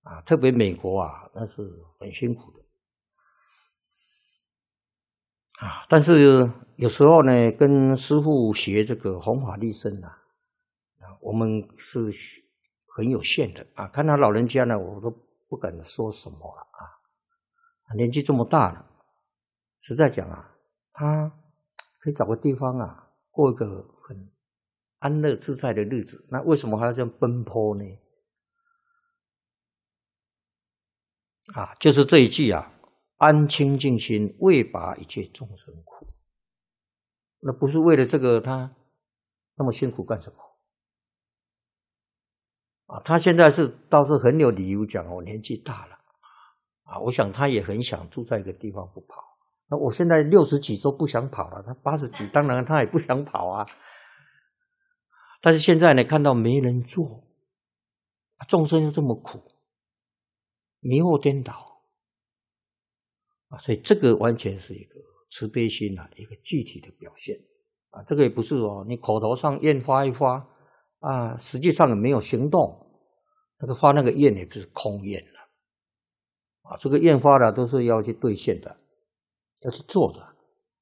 特别美国那是很辛苦的但是有时候呢，跟师父学这个弘法利生我们是很有限的看他老人家呢，我都不敢说什么了年纪这么大了，实在讲他可以找个地方过一个很安乐自在的日子，那为什么还要这样奔波呢？就是这一句安清净心，为拔一切众生苦。那不是为了这个他那么辛苦干什么？他现在倒是很有理由讲我年纪大了我想他也很想住在一个地方不跑。那我现在60几都不想跑了，他80几当然他也不想跑但是现在呢，看到没人做，众生又这么苦，迷惑颠倒所以这个完全是一个慈悲心一个具体的表现这个也不是你口头上愿发一发实际上也没有行动，那个发那个愿也不是空愿了这个愿发都是要去兑现的，要去做的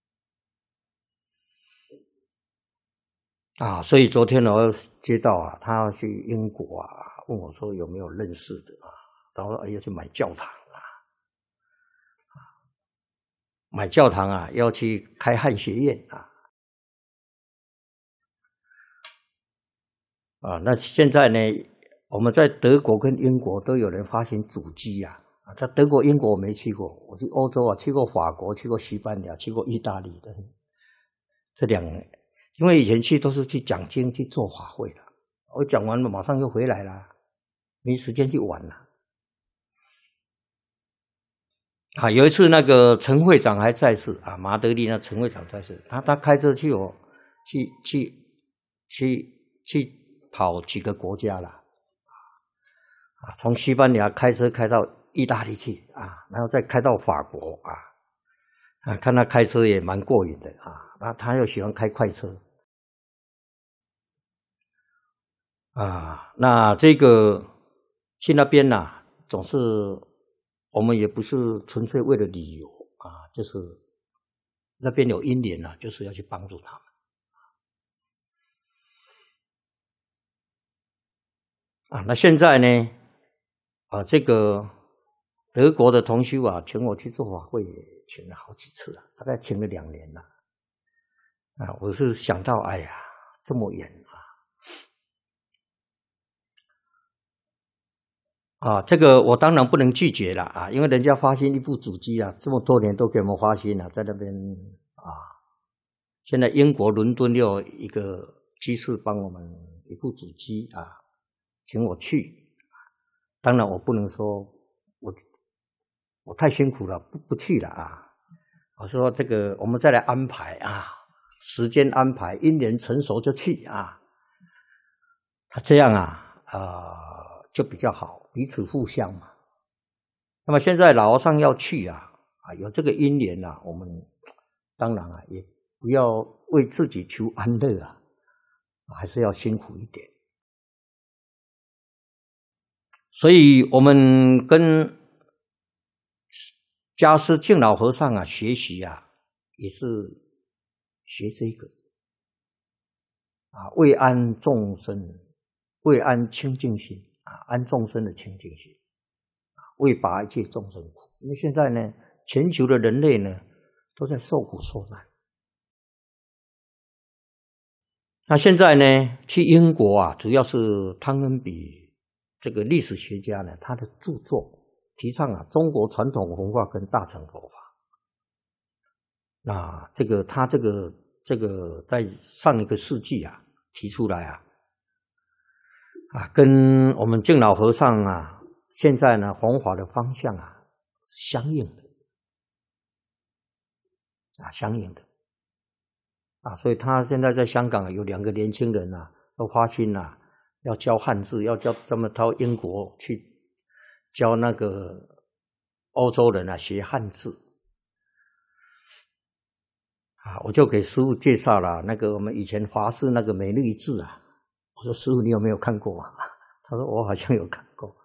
所以昨天我接到他要去英国问我说有没有认识的然后要去买教堂买教堂要去开汉学院那现在呢，我们在德国跟英国都有人发行主机在德国、英国我没去过，我去欧洲去过法国，去过西班牙，去过意大利的这2个，因为以前去都是去讲经、去做法会的，我讲完了马上又回来了，没时间去玩了。有一次那个陈会长还在世马德里那陈会长在世，他开车去跑几个国家了从西班牙开车开到意大利去然后再开到法国看他开车也蛮过瘾的他又喜欢开快车那这个去那边总是我们也不是纯粹为了旅游就是那边有因缘就是要去帮助他们那现在呢这个德国的同修请我去做法会，请了好几次了，大概请了2年了我是想到哎呀这么远这个我当然不能拒绝了因为人家发心一部主机这么多年都给我们发心在那边现在英国伦敦又有一个居士帮我们一部主机请我去，当然我不能说我太辛苦了不去了我说这个我们再来安排时间安排，因缘成熟就去他这样就比较好，彼此互相嘛。那么现在老和尚要去有这个因缘我们当然也不要为自己求安乐还是要辛苦一点。所以我们跟家师净老和尚学习也是学这个为安众生，为安清净心安众生的清净心为拔一切众生苦。因为现在呢，全球的人类呢都在受苦受难。那现在呢，去英国主要是汤恩比这个历史学家呢，他的著作提倡中国传统文化跟大乘佛法。那他这个在上一个世纪提出来跟我们净老和尚现在呢弘法的方向是相应的相应的所以他现在在香港有2个年轻人都发心要教汉字，要教这么到英国去教那个欧洲人学汉字我就给师父介绍了那个我们以前华视那个美律字我说师父你有没有看过他说我好像有看过